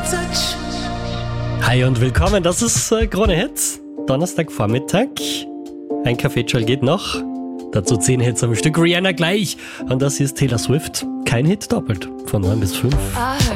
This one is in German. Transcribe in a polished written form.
Hi und willkommen, das ist Krone Hits, Donnerstagvormittag. Ein Kaffeeschall geht noch, dazu 10 Hits am Stück, Rihanna gleich. Und das hier ist Taylor Swift, kein Hit doppelt, von 9 bis 5.